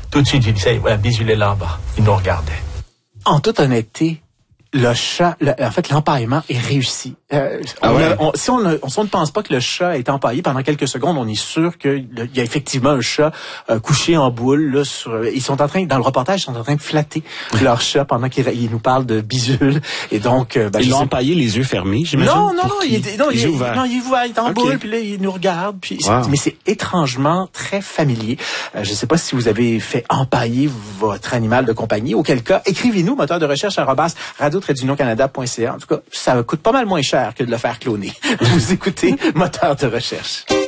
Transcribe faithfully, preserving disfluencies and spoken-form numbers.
tout de suite, j'ai dit, ça y est, voilà, Bisou, il est là en bas. Il nous regardait. En toute honnêteté, le chat, le, en fait, l'empaillement est réussi. Euh, ah on ouais. a, on, si on, ne, on, on ne pense pas que le chat est empaillé pendant quelques secondes, on est sûr qu'il y a effectivement un chat euh, couché en boule. Là, sur, ils sont en train, dans le reportage, ils sont en train de flatter leur chat pendant qu'ils ils nous parlent de bisule. Et donc, euh, ben, ils l'ont sais... empaillé les yeux fermés, j'imagine. Non, non, non, il est, non, il, il est ouvert. Non, il est ouvert, il est en okay. boule, puis là, il nous regarde. Puis, wow. Mais c'est étrangement très familier. Euh, je ne sais pas si vous avez fait empailler votre animal de compagnie. Auquel cas, écrivez-nous, moteur de recherche arobase radio tiret d'union canada point c a. En tout cas, ça coûte pas mal moins cher que de le faire cloner. Vous écoutez Moteur de recherche.